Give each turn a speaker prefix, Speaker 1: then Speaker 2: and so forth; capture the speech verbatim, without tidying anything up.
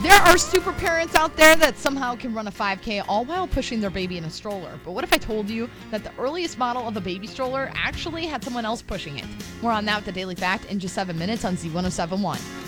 Speaker 1: There are super parents out there that somehow can run a five K all while pushing their baby in a stroller. But what if I told you that the earliest model of a baby stroller actually had someone else pushing it? More on that with the Daily Fact in just seven minutes on Z ten seventy-one.